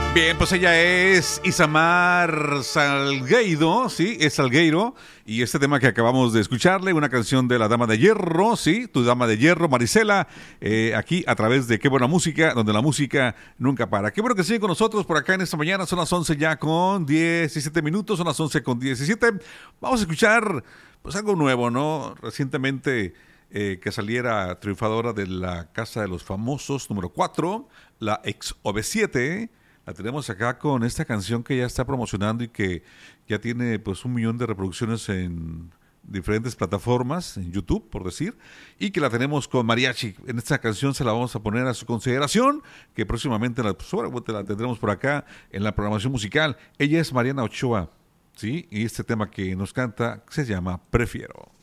Bien, pues ella es Isamar Salgueiro, sí, es Salgueiro, y este tema que acabamos de escucharle, una canción de la Dama de Hierro, sí, tu Dama de Hierro, Marisela, aquí a través de Qué Buena Música, donde la música nunca para. Qué bueno que siguen con nosotros por acá en esta mañana, son las 11 ya con 17 minutos, son las 11 con 17. Vamos a escuchar pues algo nuevo, ¿no? Recientemente que saliera triunfadora de la Casa de los Famosos número 4, la ex OV7. La tenemos acá con esta canción que ya está promocionando y que ya tiene pues 1 millón de reproducciones en diferentes plataformas, en YouTube, por decir, y que la tenemos con mariachi. En esta canción se la vamos a poner a su consideración, que próximamente seguramente la tendremos por acá en la programación musical. Ella es Mariana Ochoa, ¿sí? Y este tema que nos canta se llama Prefiero.